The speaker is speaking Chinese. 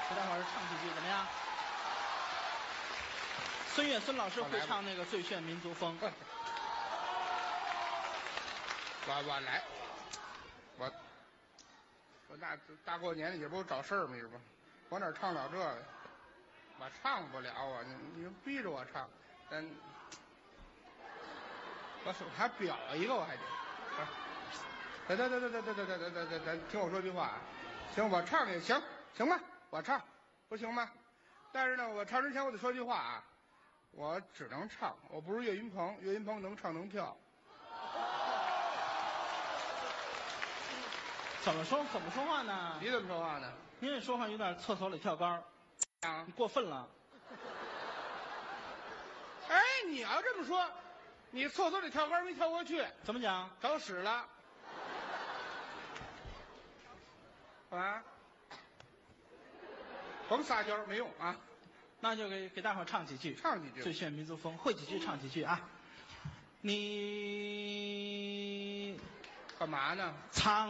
给大伙儿唱几句怎么样？孙越孙老师会唱那个《最炫民族风》。 我来，我大过年的，这不找事儿吗？这不，我哪唱了这个？我唱不了啊！你逼着我唱，我手还表一个，我还得。得，听我说句话啊！行，我唱也行，行吧？我唱，不行吗？但是呢，我唱之前我得说句话啊，我只能唱，我不是岳云鹏，岳云鹏能唱能跳。 怎么说话呢？ 你怎么说话呢？ 您这说话有点厕所里跳杆啊， 你过分了。 哎，你要这么说，你厕所里跳杆没跳过去， 怎么讲？ 找屎了。啊，甭撒娇没用啊。 那就给大伙儿唱几句， 唱几句， 最炫民族风，会几句唱几句啊。你干嘛呢？ 唱。